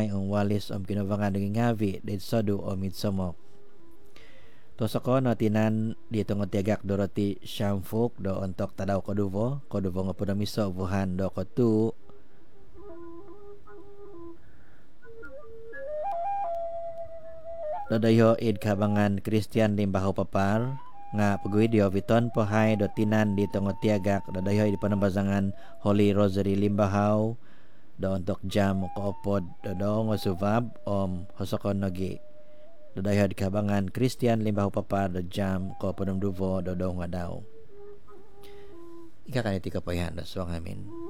hay walis kinubangan ng ngavi ditsadu midsomok to sa kono tinan dito ng tiagak Dorothy Shamfuk do untuk tadaw koduvo nga po miso buhan do ko tu dodayo id kabangan Christian limbaho papar nga pagwidyo biton po hay do tinan dito ng tiagak dodayo id panambazangan Holy Rosary limbahaw do untuk jam koopod do nga subab hosokon nogi dodayo id kabangan Christian limbaho papar do jam koopod duvo do nga daw ika kaniti kapayan do so amin